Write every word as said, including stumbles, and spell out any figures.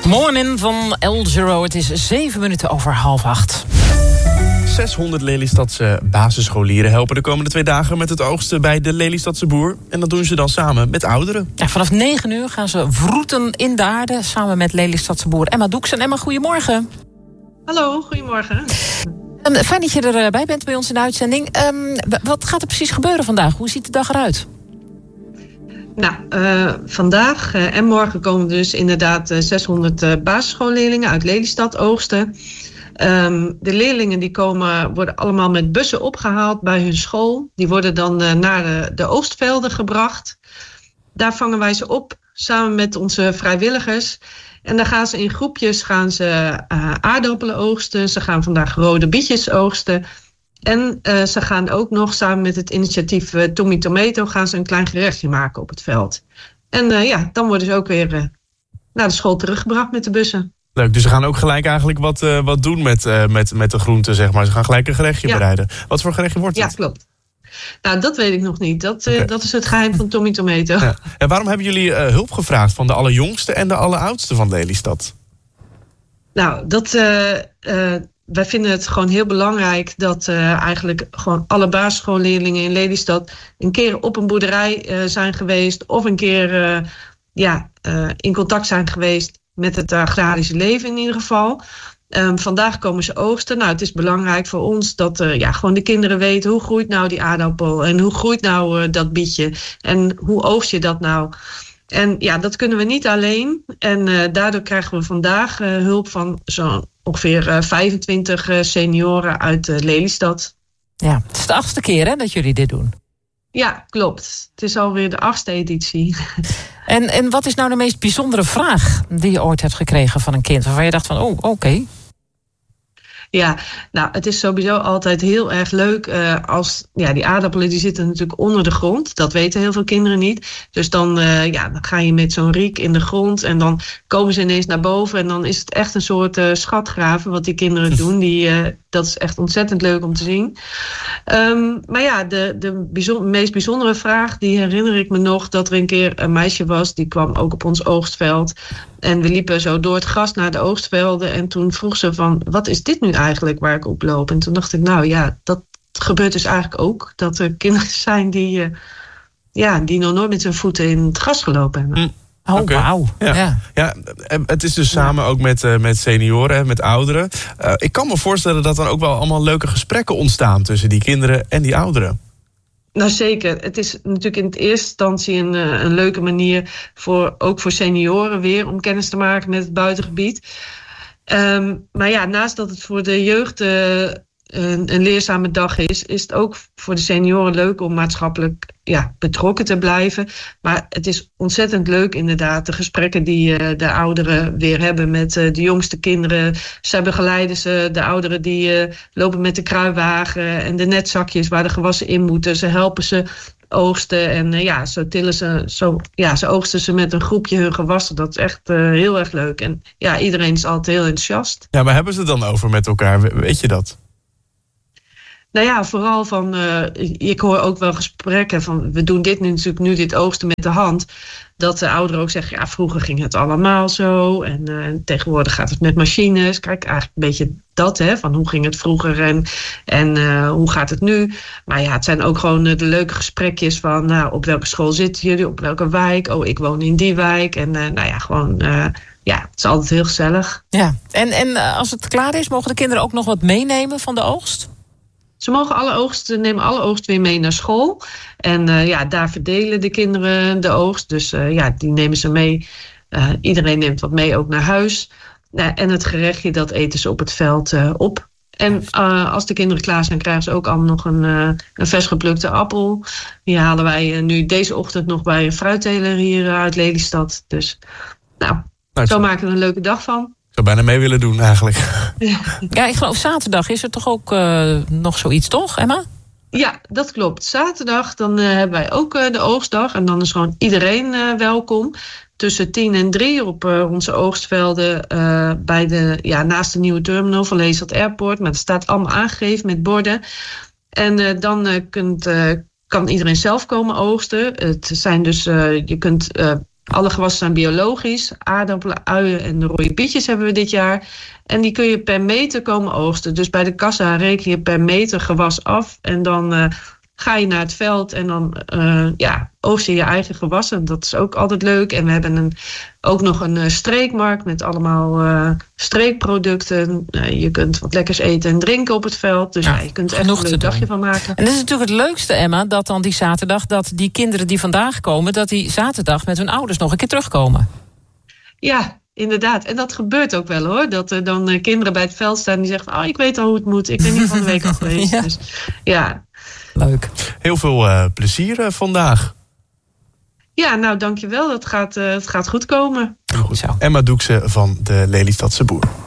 Morning van El Giro. Het is zeven minuten over half acht. zeshonderd Lelystadse basisscholieren helpen de komende twee dagen met het oogsten bij de Lelystadse boer. En dat doen ze dan samen met ouderen. Ja, vanaf negen uur gaan ze vroeten in de aarde samen met Lelystadse boer Emma Doeks. En Emma, goedemorgen. Hallo, goedemorgen. Um, fijn dat je erbij bent bij ons in de uitzending. Um, wat gaat er precies gebeuren vandaag? Hoe ziet de dag eruit? Nou, uh, vandaag uh, en morgen komen dus inderdaad uh, zeshonderd uh, basisschoolleerlingen uit Lelystad oogsten. Um, de leerlingen die komen, worden allemaal met bussen opgehaald bij hun school. Die worden dan uh, naar de, de oogstvelden gebracht. Daar vangen wij ze op samen met onze vrijwilligers. En dan gaan ze in groepjes gaan ze, uh, aardappelen oogsten. Ze gaan vandaag rode bietjes oogsten. En uh, ze gaan ook nog samen met het initiatief uh, Tommy Tomato gaan ze een klein gerechtje maken op het veld. En uh, ja, dan worden ze ook weer uh, naar de school teruggebracht met de bussen. Leuk, dus ze gaan ook gelijk eigenlijk wat, uh, wat doen met, uh, met, met de groenten, zeg maar. Ze gaan gelijk een gerechtje ja. bereiden. Wat voor gerechtje wordt het? Ja, klopt. Nou, dat weet ik nog niet. Dat, uh, okay. dat is het geheim van Tommy Tomato. Ja. En waarom hebben jullie uh, hulp gevraagd van de allerjongste en de alleroudste van Lelystad? Nou, dat... Uh, uh, Wij vinden het gewoon heel belangrijk dat uh, eigenlijk gewoon alle basisschoolleerlingen in Lelystad een keer op een boerderij uh, zijn geweest of een keer uh, ja, uh, in contact zijn geweest met het agrarische leven in ieder geval. Um, vandaag komen ze oogsten. Nou, het is belangrijk voor ons dat uh, ja, gewoon de kinderen weten hoe groeit nou die aardappel en hoe groeit nou uh, dat bietje en hoe oogst je dat nou. En ja, dat kunnen we niet alleen. En uh, daardoor krijgen we vandaag uh, hulp van zo'n ongeveer uh, vijfentwintig uh, senioren uit uh, Lelystad. Ja, het is de achtste keer hè, dat jullie dit doen. Ja, klopt. Het is alweer de achtste editie. En, en wat is nou de meest bijzondere vraag die je ooit hebt gekregen van een kind? Waarvan je dacht van, oh, oké. Okay. Ja, nou, het is sowieso altijd heel erg leuk uh, als... Ja, die aardappelen die zitten natuurlijk onder de grond. Dat weten heel veel kinderen niet. Dus dan, uh, ja, dan ga je met zo'n riek in de grond... en dan komen ze ineens naar boven... en dan is het echt een soort uh, schatgraven wat die kinderen doen. Die, uh, dat is echt ontzettend leuk om te zien. Um, maar ja, de, de bijzonder, meest bijzondere vraag... die herinner ik me nog dat er een keer een meisje was... die kwam ook op ons oogstveld... En we liepen zo door het gras naar de oogstvelden. En toen vroeg ze van, wat is dit nu eigenlijk waar ik op loop? En toen dacht ik, nou ja, dat gebeurt dus eigenlijk ook. Dat er kinderen zijn die, uh, ja, die nog nooit met hun voeten in het gras gelopen hebben. Mm. Oh, okay. Wauw. Ja. Ja. ja, het is dus samen ja. ook met, uh, met senioren en met ouderen. Uh, ik kan me voorstellen dat er ook wel allemaal leuke gesprekken ontstaan... tussen die kinderen en die ouderen. Nou zeker. Het is natuurlijk in de eerste instantie een, een leuke manier... Voor, ook voor senioren weer om kennis te maken met het buitengebied. Um, maar ja, naast dat het voor de jeugd uh, een, een leerzame dag is... is het ook voor de senioren leuk om maatschappelijk ja, betrokken te blijven. Maar het is ontzettend leuk inderdaad, de gesprekken die uh, de ouderen weer hebben... met uh, de jongste kinderen. Zij begeleiden ze, de ouderen die uh, lopen met de kruiwagen... en de netzakjes waar de gewassen in moeten. Ze helpen ze oogsten en uh, ja, zo tillen ze, zo, ja, ze oogsten ze met een groepje hun gewassen. Dat is echt uh, heel erg leuk. En ja, iedereen is altijd heel enthousiast. Ja, maar hebben ze het dan over met elkaar? Weet je dat? Nou ja, vooral van, uh, ik hoor ook wel gesprekken van, we doen dit nu natuurlijk nu dit oogsten met de hand. Dat de ouderen ook zeggen, ja, vroeger ging het allemaal zo. En uh, tegenwoordig gaat het met machines. Kijk, eigenlijk een beetje dat, hè, van hoe ging het vroeger en, en uh, hoe gaat het nu. Maar ja, het zijn ook gewoon uh, de leuke gesprekjes van, nou, op welke school zitten jullie, op welke wijk? Oh, ik woon in die wijk. En uh, nou ja, gewoon... Uh, Ja, het is altijd heel gezellig. Ja, en, en uh, als het klaar is, mogen de kinderen ook nog wat meenemen van de oogst? Ze mogen alle oogst, nemen alle oogst weer mee naar school. En uh, ja, daar verdelen de kinderen de oogst. Dus uh, ja, die nemen ze mee. Uh, iedereen neemt wat mee, ook naar huis. Uh, en het gerechtje, dat eten ze op het veld uh, op. En uh, als de kinderen klaar zijn, krijgen ze ook allemaal nog een, uh, een vers geplukte appel. Die halen wij uh, nu deze ochtend nog bij een fruitteler hier uh, uit Lelystad. Dus nou, nou zo maken we er een leuke dag van. Ik zou bijna mee willen doen eigenlijk. Ja, ik geloof zaterdag is er toch ook uh, nog zoiets, toch, Emma? Ja, dat klopt. Zaterdag dan uh, hebben wij ook uh, de oogstdag. En dan is gewoon iedereen uh, welkom. Tussen tien en drie op uh, onze oogstvelden uh, bij de, ja, naast de nieuwe terminal van Lelystad Airport. Maar het staat allemaal aangegeven met borden. En uh, dan uh, kunt, uh, kan iedereen zelf komen oogsten. Het zijn dus, uh, je kunt... Uh, Alle gewassen zijn biologisch. Aardappelen, uien en de rode bietjes hebben we dit jaar. En die kun je per meter komen oogsten. Dus bij de kassa reken je per meter gewas af. En dan uh, ga je naar het veld en dan uh, ja, oogst je je eigen gewassen. Dat is ook altijd leuk. En we hebben een, ook nog een uh, streekmarkt met allemaal uh, streekproducten. Uh, je kunt wat lekkers eten en drinken op het veld. Dus ja, ja, je kunt er echt een leuk dagje van maken. En dat is natuurlijk het leukste, Emma, dat dan die zaterdag, dat die kinderen die vandaag komen, dat die zaterdag met hun ouders nog een keer terugkomen. Ja, inderdaad. En dat gebeurt ook wel, hoor. Dat er dan uh, kinderen bij het veld staan die zeggen, oh, ik weet al hoe het moet. Ik ben hier van de week al geweest. Ja. Dus, ja. Leuk. Heel veel uh, plezier uh, vandaag. Ja, nou, dankjewel. Het gaat, uh, het gaat goed komen. Goed. Emma Doekse van de Lelystadse Boer.